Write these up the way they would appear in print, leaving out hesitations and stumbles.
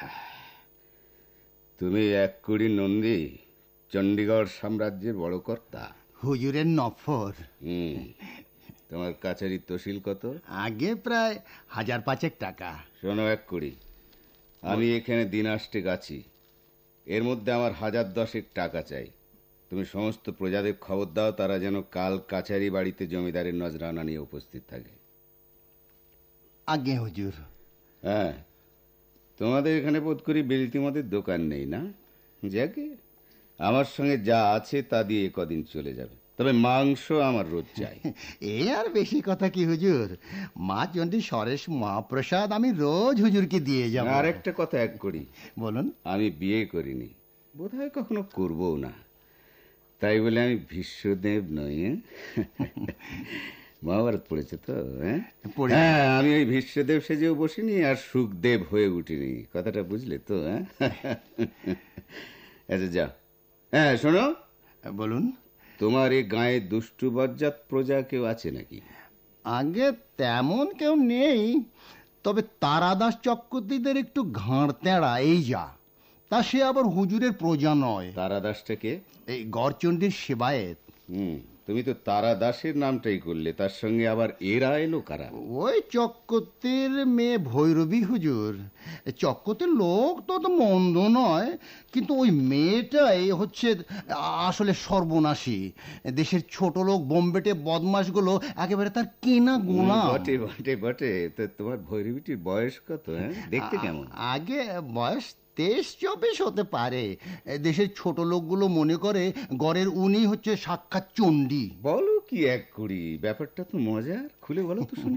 তুমি 1 কোটি নন্দী, চণ্ডীগড় সাম্রাজ্যের বড় কর্তা, হুজুরের নফর। তোমার কাছারির তহসিল কত? আগে প্রায় 1000-5 টাকা। শোনো 1 কোটি, আমি এখানে দিনাষ্টেক আছি, এর মধ্যে আমার 1010 টাকা চাই। তুমি সমস্ত প্রজাদের খবর দাও, তারা যেন কাল কাছারি বাড়িতে জমিদারের নজরানা নিয়ে উপস্থিত থাকে। আগে হুজুর। হ্যাঁ, তোমাদের এখানে বোধ করি বিলতি মদের দোকান নেই না? যাকে আমার সঙ্গে যা আছে তা দিয়ে কদিন চলে যাবে, তবে মাংস আমার রোজ চাই। এ আর বেশি কথা কি হুজুর, মা চণ্ডী সরেশ মহাপ্রসাদ আমি রোজ হুজুরকে দিয়ে যাব। আর একটা কথা 1 কোটি, বলুন। আমি বিয়ে করিনি, বোধহয় কখনো করবও না, তাই বলে আমি ভীষ্মদেব নই। মহাভারত পড়েছে তো? হ্যাঁ, আমি ওই ভীষ্মদেব সেজেও বসিনি আর সুখদেব হয়ে উঠিনি, কথাটা বুঝলে তো? আচ্ছা যাও। হ্যাঁ শোনো, বলুন। তোমার এই গায়ে দুষ্টু বজ্জাত প্রজা কেউ আছে নাকি? আগে তেমন কেউ নেই, তবে তারাদাস চক্রবর্তীদের একটু ঘাড় তেড়া, এই যা। তা সে আবার হুজুরের প্রজা নয়। তারাদাসটাকে? এই গড়চণ্ডীর সেবায়েত। তুমি তো তারা দাসের নামটাই করলে, তার সঙ্গে আবার এরা এলো কারা? ওই চক্রবর্তীর মেয়ে ভৈরবী হুজুর। চক্রবর্তীর লোক তো মন্দ নয়, কিন্তু ওই মেয়েটাই হচ্ছে আসলে সর্বনাশী। দেশের ছোট লোক বোম্বেটে বদমাশগুলো একেবারে তার কেনা গোলাম। বটে বটে বটে। তো তোমার ভৈরবীটির বয়স কত? দেখতে কেমন? আগে বয়স 23-24 হতে পারে। দেশের ছোট লোকগুলো মনে করে গড়ের উনি হচ্ছে সাক্ষাৎ চণ্ডী। বলো কি 1 কোটি, ব্যাপারটা তো মজার, খুলে বলো তো শুনি।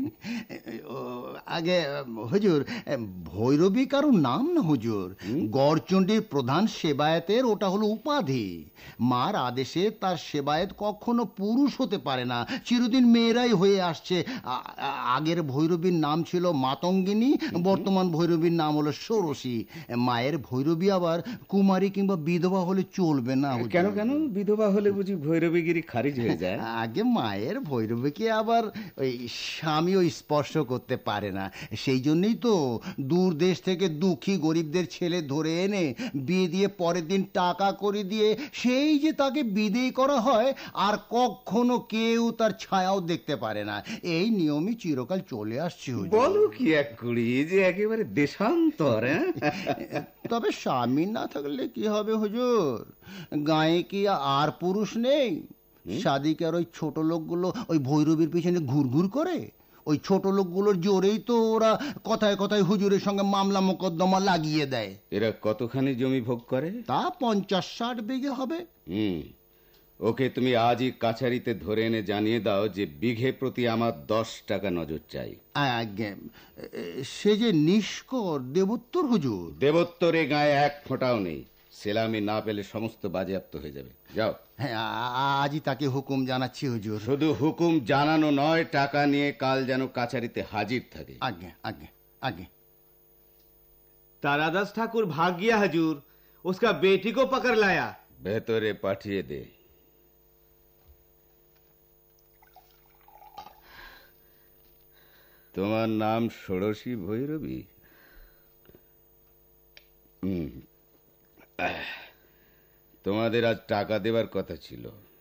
আগে হুজুর, ভৈরবী কারো নাম না হুজুর, গড়চণ্ডীর প্রধান সেবায়েতের ওটা হলো উপাধি। মার আদেশে তার সেবায়েত কখনো পুরুষ হতে পারে না, চিরদিন মেয়েরাই হয়ে আসছে। আগের ভৈরবীর নাম ছিল মাতঙ্গিনী, বর্তমান ভৈরবীর নাম হলো ষোড়শী। মায়ের ভৈরবী আবার কুমারী কিংবা বিধবা হলে চলবে না। কেন কেন? বিধবা হলে বুঝি ভৈরবীগিরি খারিজ হয়ে যায়? আগে মায়ের ভৈরবীকে আবার ওই স্বামীও স্পর্শ করতে পারে না, সেই জন্যই তো দূর দেশ থেকে দুঃখী গরিবদের ছেলে ধরে এনে বিয়ে দিয়ে পরের দিন টাকা করে দিয়ে সেই যে তাকে বিদেয় করা হয়, আর কখনো কেউ তার ছায়াও দেখতে পারে না। এই নিয়মই চিরকাল চলে আসছে। বলো কি 1 কোটি, যে একেবারে দেশান্তর। তবে স্বামী না থাকলে কি হবে হুজুর? গায়ে কি আর পুরুষ নেই? সাদিকার ওই ছোট লোকগুলো ওই ভৈরবীর পিছনে ঘুরঘুর করে। ওই ছোট লোকগুলোর জোরেই তো ওরা কথায় কথায় হুজুরের সঙ্গে মামলা মোকদ্দমা লাগিয়ে দেয়। এরা কতখানি জমি ভোগ করে? তা 50-60 বিঘে হবে। ওকে তুমি আজই কাছারিতে ধরে এনে জানিয়ে দাও যে বিঘে প্রতি আমার 10 টাকা নজর চাই। সে যে নিষ্কর দেবোত্তর হুজুর। দেবোত্তরে গায়ে 1 ফোঁটাও নেই, সেলামি না পেলে সমস্ত বাজেয়াপ্ত হয়ে যাবে। যাও। হ্যাঁ, আজই তাকে হুকুম জানাচ্ছি হুজুর। শুধু হুকুম জানানো নয়, টাকা নিয়ে কাল যেন কাছারিতে হাজির থাকে। আগে আগে আগে। तारादास ठाकुर भाग गया हजूर, उसका बेटी को पकड़ लाया। ভেতরে পাঠিয়ে দে। তোমার নাম ষোড়শী ভৈরবী? তোমাদের আজ টাকা দেবার কথা ছিল।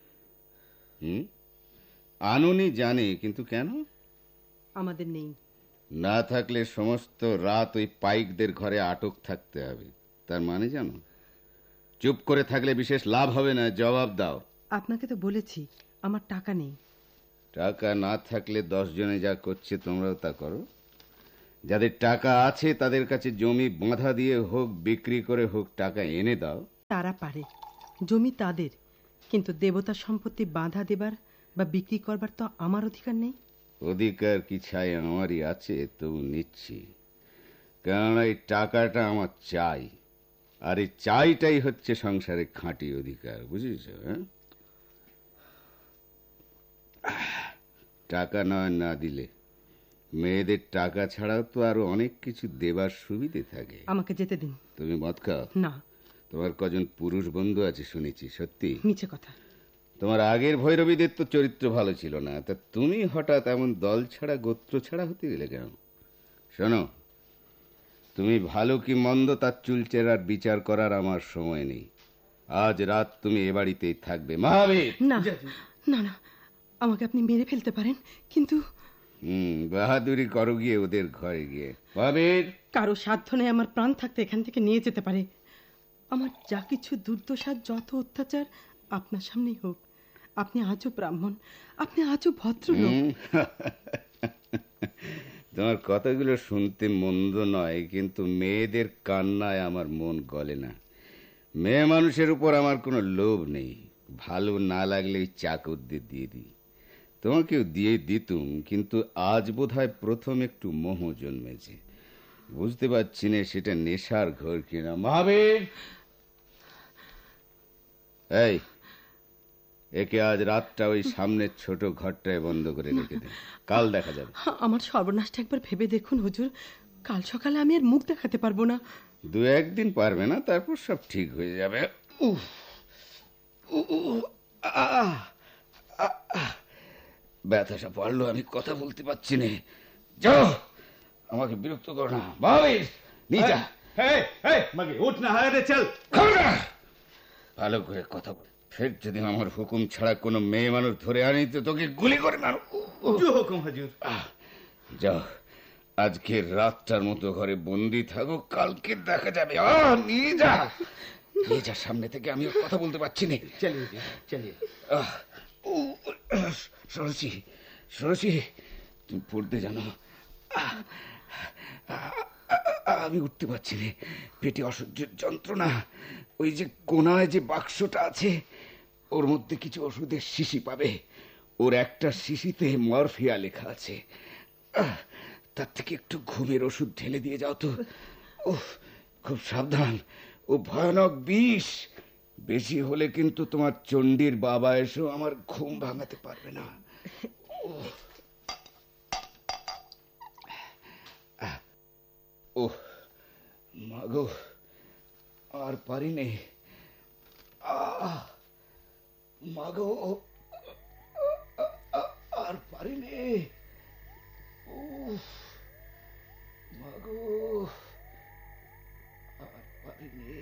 আনুনি জানি, কিন্তু কেন? আমাদের নেই। না থাকলে সমস্ত রাত ওই পাইকদের ঘরে আটক থাকতে হবে, তার মানে জানো? চুপ করে থাকলে বিশেষ লাভ হবে না, জবাব দাও। আপনাকে তো বলেছি আমার টাকা নেই। টাকা না থাকলে 10 জনে যা করছে তোমরাও তা করো। যাদের টাকা আছে তাদের কাছে জমি বাঁধা দিয়ে হোক, বিক্রি করে হোক, টাকা এনে দাও। তারা পারে, জমি তাদের, কিন্তু দেবতার সম্পত্তি বাঁধা দেবার বা বিক্রি করবার তো আমার অধিকার নেই। অধিকার কি ছাই আমারই আছে, তবু নিচ্ছি, কারণ এই টাকাটা আমার চাই, আর এই চাইটাই হচ্ছে সংসারের খাঁটি অধিকার, বুঝেছ? টাকা নয় না দিলে মেয়েদের টাকা ছাড়াও তো আরো অনেক কিছু দেবার সুবিধে থাকে। আমাকে যেতে দিন। তুমি মদ খাও? না। তোমার কজন পুরুষ বন্ধু আছে শুনেছি, সত্যি? মিছে কথা। তোমার আগের ভৈরবীদের তো চরিত্র ভালো ছিল না, তা তুমি হঠাৎ এমন দল ছাড়া গোত্র ছাড়া হতে গেলে কেন? শোনো, তুমি ভালো কি মন্দ তার চুলচেরার বিচার করার আমার সময় নেই। আজ রাত তুমি এ বাড়িতেই থাকবে। মহাবীর! না না না, আমাকে আপনি মেরে ফেলতে পারেন, কিন্তু বাহাদুরি করো গিয়ে ওদের ঘরে গিয়ে। মহাবীর! কারো সাধ্য নেই আমার প্রাণ থাকতে এখান থেকে নিয়ে যেতে পারে। আমার যা কিছু দুর্দশা, যত অত্যাচার আপনার সামনেই হোক। আপনি আজও ব্রাহ্মণ, আপনি আজও ভদ্রলোক। তোমার কথাগুলো শুনতে মন্দ নয়, কিন্তু মেয়েদের কান্নায় আমার মন গলে না। মেয়ে মানুষের উপর আমার কোনো লোভ নেই। ভালো না লাগলে ওই চাকরদের দিয়ে দিই, তোমাকেও দিয়ে দিতুম, কিন্তু আজ বোধহয় প্রথম একটু মোহ জন্মেছে। বুঝতে পারছি না সেটা নেশার ঘর কিনা। মহাবীর! এই, একে আজ রাতটা ওই সামনের ছোট ঘরটায় বন্ধ করে রেখে দেন, কাল দেখা যাবে। আমার সর্বনাশটা একবার ভেবে দেখুন হুজুর, কাল সকালে আমি আর মুখ দেখাতে পারবো না। 2-1 দিন পারবে না, তারপর সব ঠিক হয়ে যাবে। ব্যথাটা পারলো, আমি কথা বলতে পারছি না। যাও, আমাকে বিরক্ত করো না। মহাবীর, নিয়ে যা। मगे उठना है रे, चल। ভালো করে কথা বল। ফের যদি আমার হুকুম ছাড়া কোনো মেয়ে মানুষ ধরে আনি তো তোকে গুলি করে মারো। जो हुकुम हजूर। যাও, আজকে রাতটার মতো ঘরে বন্দি থাকো, কালকে দেখা যাবে। নিয়ে যা, নিয়ে যা সামনে থেকে, আমি কথা বলতে পারছি না। चलिए जी, चलिए। ষোড়শী, ষোড়শী, তুমি পড়তে জানো? আমি উঠতে পারছি না, পেটে অসহ্য যন্ত্রণা। ওই যে কোনায় যে বাক্সটা আছে, ওর মধ্যে কিছু ওষুধের শিশি পাবে। ওর একটা শিশিতে মরফিয়া লেখা আছে। তার থেকে একটু ঘুমের ওষুধ ঢেলে দিয়ে যাও তো। খুব সাবধান, ও ভয়ানক বিষ। বেশি হলে কিন্তু তোমার চণ্ডীর বাবা এসেও আমার ঘুম ভাঙাতে পারবে না। মাগো, আর পারি নে। মাগো, আর পারি নে। মাগো, আর পারি নে।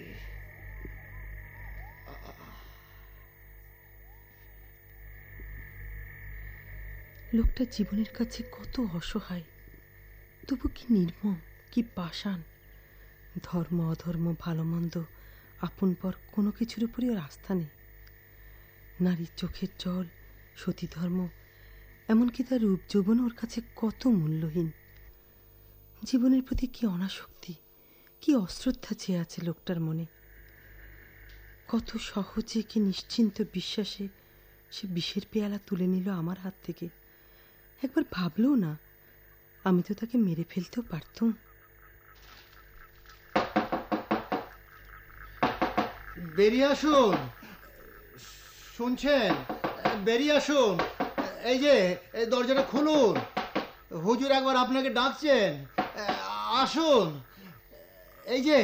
লোকটা জীবনের কাছে কত অসহায়, তবু কি নির্মম, কি পাষাণ। ধর্ম অধর্ম, ভালো মন্দ, আপন পর কোনো কিছুর উপরই ওর আস্থা নেই। নারীর চোখের জল, সতী ধর্ম, এমনকি তার রূপ যৌবন ওর কাছে কত মূল্যহীন। জীবনের প্রতি কি অনাসক্তি, কি অশ্রদ্ধা চেয়ে আছে লোকটার মনে। কত সহজে, কি নিশ্চিন্ত বিশ্বাসে সে বিষের পেয়ালা তুলে নিল আমার হাত থেকে। একবার ভাবলেও না, আমি তো তাকে মেরে ফেলতেও পারতুম। বেরিয়ে আসুন, শুনছেন? বেরিয়ে আসুন। এই যে দরজাটা খুলুন, হুজুর একবার আপনাকে ডাকছেন। আসুন, এই যে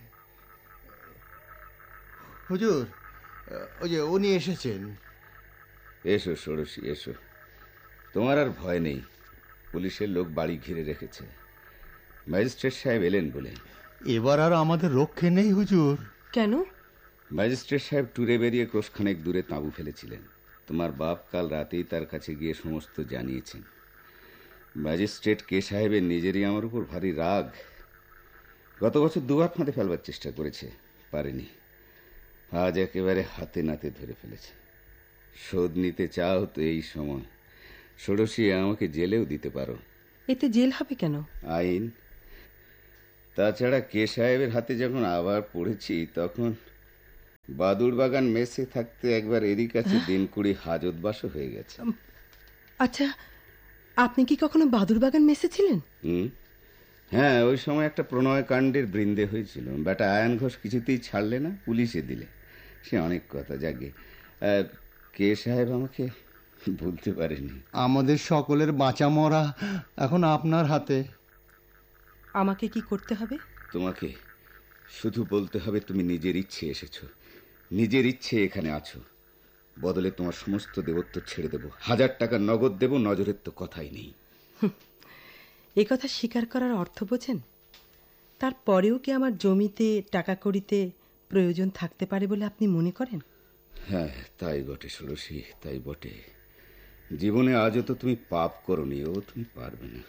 হুজুর, ওই যে উনি এসেছেন। এসো ষোড়শী, এসো। তোমার আর ভয় নেই, পুলিশের লোক বাড়ি ঘিরে রেখেছে। ম্যাজিস্ট্রেট সাহেব এলেন বলে। এবার আর আমাদের রক্ষে নেই হুজুর। কেন? ম্যাজিস্ট্রেট সাহেব ট্যুরে বেরিয়ে ক্রোশখানেক দূরে তাঁবু ফেলেছিলেন। তোমার বাপ কাল রাতেই তার কাছে গিয়ে সমস্ত জানিয়েছেন। ম্যাজিস্ট্রেট কে সাহেবের নিজেরই আমার উপর ভারী রাগ। গত বছর দুবার ফাঁদে ফেলবার চেষ্টা করেছে, পারেনি। আজ একেবারে হাতে নাতে ধরে ফেলেছে। শোধ নিতে চাও তো এই সময়। ষোড়শী, আমাকে জেলেও দিতে পারো। এতে জেল হবে কেন? আইন। তাছাড়া কে সাহেবের হাতে যখন আবার পড়েছি, তখন বাদুর বাগান মেসে থাকতে একবার এরই কাছে 20 হাজতবাসও হয়ে গেছে। আচ্ছা, আপনি কি কখনো বাদুর বাগান মেসেছিলেন? হ্যাঁ, ওই সময় একটা প্রণয় কাণ্ডের বৃন্দে হয়েছিল। বেটা আয়ন ঘোষ কিছুতেই ছাড়লে না, পুলিশে দিলে। সে অনেক কথা। যাকে কে সাহেব আমাকে বলতে পারেনি। আমাদের সকলের বাঁচা মরা এখন আপনার হাতে। আমাকে কি করতে হবে? তোমাকে শুধু বলতে হবে তুমি নিজের ইচ্ছে এসেছো, নিজের ইচ্ছে এখানে আছো। বদলে তোমার সমস্ত দেবত্ব ছেড়ে দেব, 1000 টাকা নগদ দেব, নজরের তো কথাই নেই। এ কথা স্বীকার করার অর্থ বোঝেন? তারপরেও কি আমার জমিতে টাকা কড়িতে প্রয়োজন থাকতে পারে বলে আপনি মনে করেন? হ্যাঁ, তাই বটে ষোড়শী, তাই বটে। জীবনে আজও তো তুমি পাপ করনি, ও তুমি পারবে না।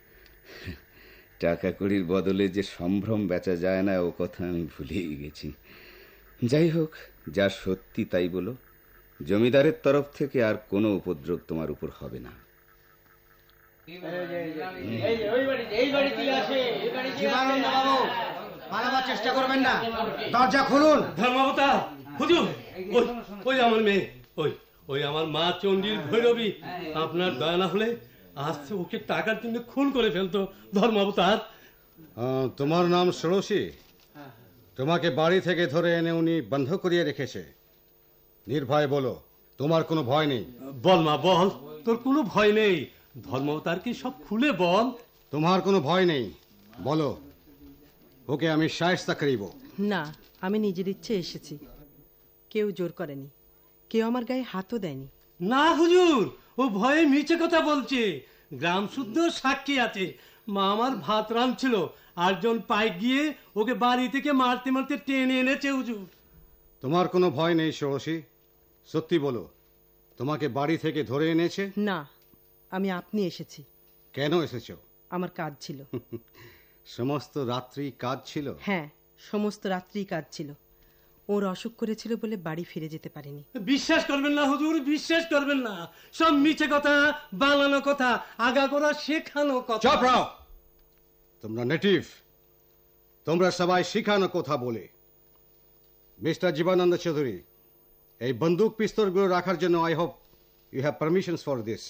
টাকা কড়ির বদলে যে সম্ভ্রম বেচা যায় না, ও কথা আমি ভুলেই গেছি। যাই হোক, যা সত্যি তাই বলো। জমিদারের তরফ থেকে আর কোনো উপদ্রব তোমার উপর হবে না। পালাবার চেষ্টা করবেন না, দরজা খুলুন। ধর্মাবতার হুজুর, ওই আমার মেয়ে, ওই আমার মা চণ্ডীর ভৈরবী। আপনার দয়া না হলে আজ ওকে টাকার জন্য খুন করে ফেলতো ধর্মাবতার। তোমার নাম ষোড়শী? তোমাকে বাড়ি থেকে ধরে এনে উনি বন্ধ করিয়ে রেখেছে। নির্ভয় বলো, তোমার কোনো ভয় নেই? বল মা বল, তোর কোনো ভয় নেই। ধর্মাবতারকে সব খুলে বল। তোমার কোনো ভয় নেই, বলো। ওকে আমি শায়েস্তা করিব। না, আমি নিজের ইচ্ছে এসেছি, কেউ জোর করেনি, কেউ আমার গায়ে হাতও দেয়নি। না হুজুর, ও ভয়ে মিছে কথা বলছে। গ্রাম শুদ্ধ সাক্ষী আছে। মা আমার ভাত রাঁধছিল, আটজন পাইক গিয়ে ওকে বাড়ি থেকে মারতে মারতে টেনে এনেছে হুজুর। তোমার কোনো ভয় নেই ষোড়শী? সত্যি বলো, তোমাকে বাড়ি থেকে ধরে এনেছে? না, আমি আপনি এসেছি। কেন এসেছো? আমার কাজ ছিল। সমস্ত রাত্রি কাজ ছিল? হ্যাঁ, সমস্ত রাত্রি কাজ ছিল। ওর অসুখ করেছিল বলে বাড়ি ফিরে যেতে পারিনি। বিশ্বাস করবেন না হুজুর, বিশ্বাস করবেন না। সব মিছে কথা, বানানো কথা, আগা করা শেখানো কথা। চুপ রাও! তোমরা নেটিভ, তোমরা সবাই শিখানো কথা বলে। মিস্টার জীবনানন্দ চৌধুরী, এই বন্দুক পিস্তলগুলো রাখার জন্য I hope you have permission for this.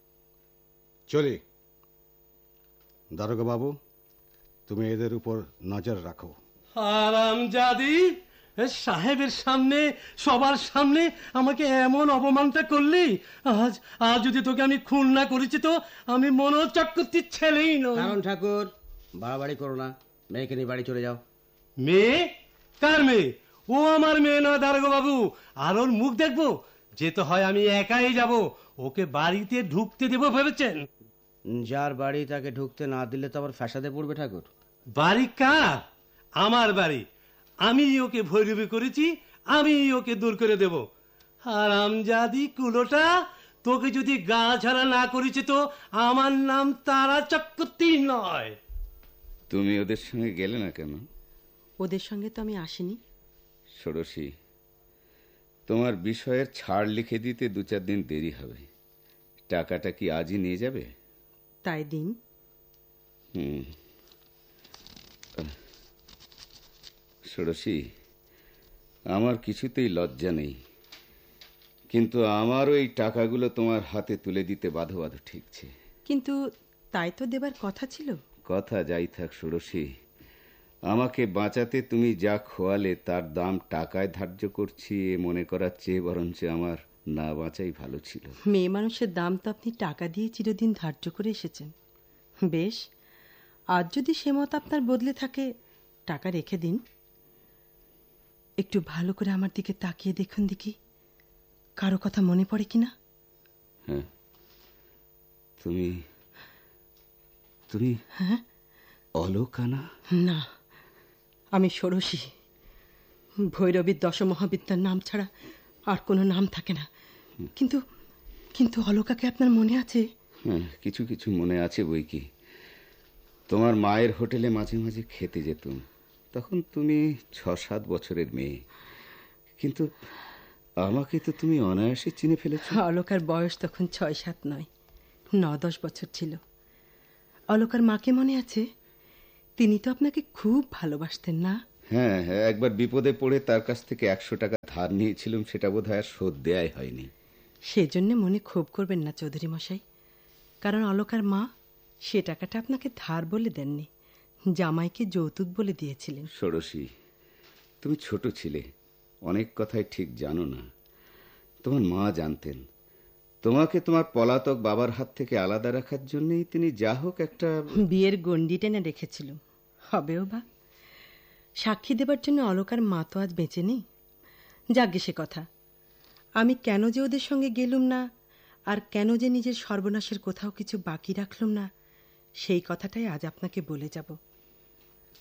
চলি। দারোগা বাবু, তুমি এদের উপর নজর রাখো। হারামজাদি, সাহেবের সামনে, সবার সামনে আমাকে এমন অপমানটা করলি। আজ যদি তোকে আমি খুন না করেছি তো আমি মনোচক্রবর্তীর ছেলেই নই। কারণ ঠাকুর, বাড়াবাড়ি করো না, মেয়েকে নিয়ে বাড়ি চলে যাও। মেয়ে? কার মেয়ে? ও আমার মেয়ে নয় দারোগা বাবু। আর ওর মুখ দেখবো? যেতে হয় আমি একাই যাব। ওকে বাড়িতে ঢুকতে দেবো ভেবেছেন? যার বাড়ি তাকে ঢুকতে না দিলে তো আবার ফ্যাসাদে পড়বে ঠাকুর। বাড়ি কার? আমার বাড়ি। আমি ওকে ভৈরবী করেছি, আমি ওকে দূর করে দেব। হারামজাদি কুলোটা, তোকে যদি গা ছাড়া না করেছে তো আমার নাম তারা চক্রবর্তী নয়। তুমি ওদের সঙ্গে গেলে না কেন? ওদের সঙ্গে তো আমি আসিনি। ষোড়শী, তোমার বিষয়ের ছাড় লিখে দিতে 2-4 দিন দেরি হবে। টাকাটা কি আজই নিয়ে যাবে? তাই দিন। ষোড়শী, আমার কিছুতেই লজ্জা নেই, কিন্তু আমারও এই টাকাগুলো তোমার হাতে তুলে দিতে বাধো বাধো ঠেকছে। কিন্তু তাই তো দেবার কথা ছিল। কথা যাই থাক ষোড়শী, আমাকে বাঁচাতে তুমি যা খোয়ালে তার দাম টাকায় ধার্য করছি এ মনে করার চেয়ে বরঞ্চ আমার না বাঁচাই ভালো ছিল। মেয়ে মানুষের দাম তো আপনি টাকা দিয়ে চিরদিন ধার্য করে এসেছেন। বেশ, আজ যদি সে মত আপনার বদলে থাকে, টাকা রেখে দিন। একটু ভালো করে আমার দিকে তাকিয়ে দেখুন দেখি, কারো কথা মনে পড়ে কিনা। হ্যাঁ, তুমি তুমি হ্যাঁ? অলোকা না? না, আমি ষোড়শী। ভৈরবীর দশমহাবিদ্যার নাম ছাড়া আর কোনো নাম থাকে না। কিন্তু কিন্তু অলোকাকে আপনার মনে আছে? হ্যাঁ, কিছু কিছু মনে আছে বই কি। তোমার মায়ের হোটেলে মাঝে মাঝে খেতে যেতুম। তখন তুমি 6-7 বছরের মেয়ে, কিন্তু আমাকে তো তুমি অনায়াসে চিনে ফেলেছ। অলোকার বয়স তখন 6-7 নয়, 9-10 বছর ছিল। অলোকার মাকে মনে আছে? তিনি তো আপনাকে খুব ভালোবাসতেন না? হ্যাঁ হ্যাঁ, একবার বিপদে পড়ে তার কাছ থেকে 100 টাকা ধার নিয়েছিলাম, সেটা বোধহয় আর শোধ দেয়াই হয়নি। সেজন্য মনে ক্ষোভ করবেন না চৌধুরী মশাই, কারণ অলোকার মা সে টাকাটা আপনাকে ধার বলে দেননি, জামাইকে যৌতুক বলে দিয়েছিলেন। ষোড়শী, তুমি ছোট ছিলে, অনেক কথাই ঠিক জানো না। তোমার মা জানতেন। তোমাকে তোমার পলাতক বাবার হাত থেকে আলাদা রাখার জন্যই তিনি যা হোক একটা বিয়ের গণ্ডি টেনে রেখেছিল। হবেও বা। সাক্ষী দেবার জন্য অলোকার মা তো আজ বেঁচে নেই। যাগ্গে সে কথা। আমি কেন যে ওদের সঙ্গে গেলুম না, আর কেন যে নিজের সর্বনাশের কোথাও কিছু বাকি রাখলুম না, সেই কথাটাই আজ আপনাকে বলে যাব।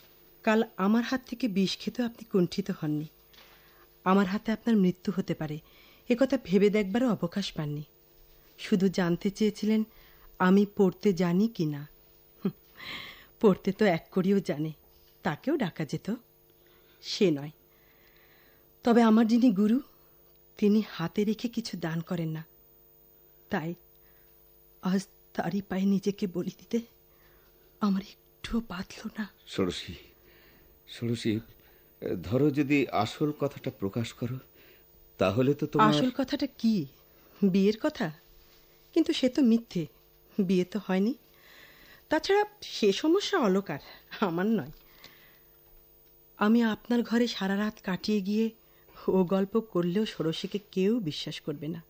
কাল আমার হাত থেকে বিষ খেতেও আপনি কুণ্ঠিত হননি। আমার হাতে আপনার মৃত্যু হতে পারে একথা ভেবে দেখবারও অবকাশ পাননি। শুধু জানতে চেয়েছিলেন আমি পড়তে জানি কি না। পড়তে তো এক করিও জানে, তাকেও ডাকা যেত, সে নয়। তবে আমার যিনি গুরু, তিনি হাতে রেখে কিছু দান করেন না। তাই আজ তারই পায়ে নিজেকে বলি দিতে আমার একটুও বাঁধল না। ষোড়শী, ষোড়শী, ধরো যদি আসল কথাটা প্রকাশ করো, তাহলে তো তোমার... আসল কথাটা কি? বিয়ের কথা? কিন্তু সে তো মিথ্যে, বিয়ে তো হয়নি। তাছাড়া সে সমস্যা অলকার, আমার নয়। আমি আপনার ঘরে সারা রাত কাটিয়ে গিয়ে ও গল্প করলেও ষোড়শীকে কেউ বিশ্বাস করবে না।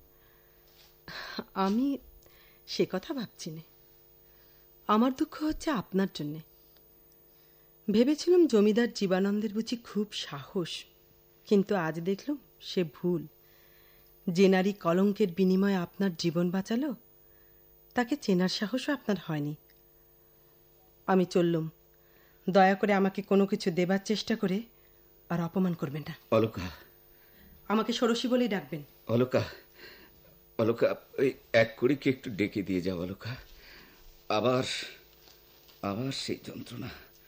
আমি সে কথা ভাবছি না। আমার দুঃখ হচ্ছে আপনার জন্যে। ভেবেছিলাম জমিদার জীবানন্দের বুঝি খুব সাহস, কিন্তু আজ দেখলাম সে ভুল। যে নারী কলঙ্কের বিনিময়ে আপনার জীবন বাঁচালো, তাকে চেনার সাহসও আপনার হয়নি। আমি চললুম। দয়া করে আমাকে কোনো কিছু দেবার চেষ্টা করে আর অপমান করবেন না। অলকা, আমাকে ষোড়শী বলেই ডাকবেন। অলকা, অলকা, ওই এক কড়িকে একটু ডেকে দিয়ে যাও অলকা। আবার আবার সেই যন্ত্রণা,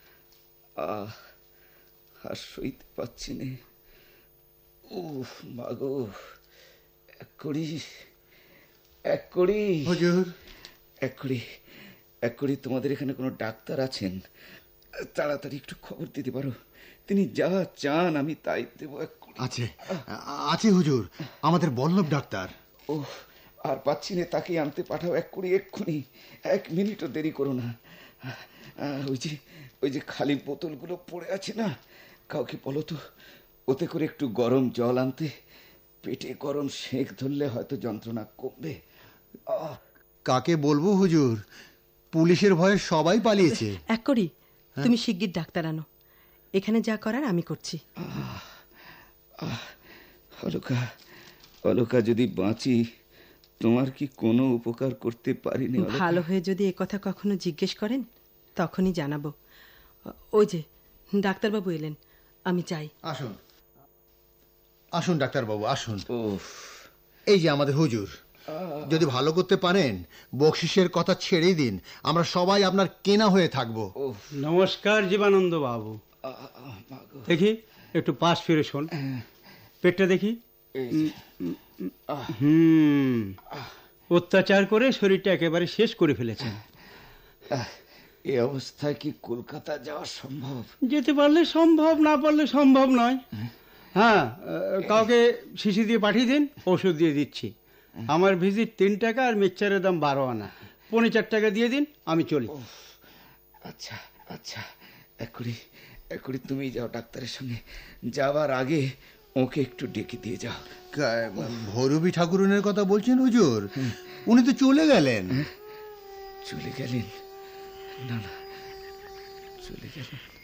আর সইতে পাচ্ছি নে। উফ মাগো, এক কড়ি, এক কড়ি হুজুর। এক কড়ি, এক কড়ি, তোমাদের এখানে কোনো ডাক্তার আছেন? তাড়াতাড়ি একটু খবর দিতে পারো? তিনি যা চান আমি তাই দেব। এক কড়ি আছে, আছে হুজুর, আমাদের বল্লভ ডাক্তার। ও, আর পাচ্ছি না, তাকে আনতে পাঠাও এক কড়ি, এক্ষুনি। 1 মিনিটও দেরি করো না। ওই যে খালি বোতলগুলো পড়ে আছে না, কাউকে বলো তো ওতে করে একটু গরম জল আনতে। পেটে গরম সেঁক ধরলে হয়তো যন্ত্রণা কমবে। কাকে বলবো হুজুর? পুলিশের ভয়ে সবাই পালিয়েছে। এক করি, তুমি শিগগির ডাক্তার আনো। এখানে যা করার আমি করছি। অলকা, অলকা, যদি বাঁচি তোমার কি কোনো উপকার করতে পারিনি? ভালো হয়ে যদি একথা কখনো জিজ্ঞেস করেন তখনই জানাবো। ওই যে ডাক্তারবাবু এলেন, আমি চাই। আসুন, আসুন ডাক্তারবাবু, আসুন। উফ, এই যে আমাদের হুজুর। যদি ভালো করতে পারেন বকশিসের কথা ছেড়েই দিন, আমরা সবাই আপনার কেনা হয়ে থাকবো। নমস্কার জীবানন্দ বাবু। দেখি একটু পাশ ফিরে শোন, পেটটা দেখি। অত্যাচার করে শরীরটা একেবারে শেষ করে ফেলেছেন। এই অবস্থায় কি কলকাতা যাওয়া সম্ভব? যেতে পারলে সম্ভব, না পারলে সম্ভব নয়। হ্যাঁ, কাউকে শিশি দিয়ে পাঠিয়ে দিন, ওষুধ দিয়ে দিচ্ছি। আমার ভিজিট 3 টাকা আর মিক্সচারের দাম 12 আনা। 4.25 টাকা দিয়ে দিন, আমি চলি। আচ্ছা আচ্ছা, এক্ষুনি তুমি যাও ডাক্তারের সঙ্গে। যাওয়ার আগে ওকে একটু ডেকে দিয়ে যাও। ভৈরবী ঠাকুরনের কথা বলছেন হুজুর? উনি তো চলে গেলেন। চলে গেলেন? না না, চলে গেলেন।